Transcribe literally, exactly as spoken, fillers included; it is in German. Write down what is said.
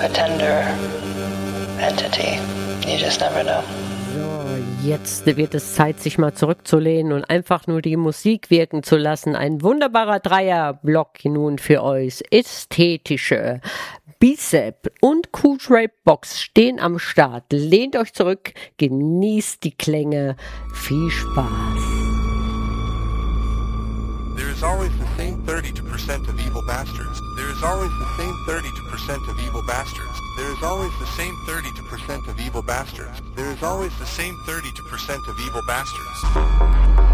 a tender entity. You just never know. So, jetzt wird es Zeit, sich mal zurückzulehnen und einfach nur die Musik wirken zu lassen. Ein wunderbarer Dreierblock nun für euch. Ästhetische Bicep und Q-Drape Box stehen am Start. Lehnt euch zurück, genießt die Klänge. Viel Spaß. There is always the same thirty-two percent of evil bastards. There is always the same thirty-two percent of evil bastards. There is always the same thirty-two percent of evil bastards. There is always the same thirty-two percent of evil bastards.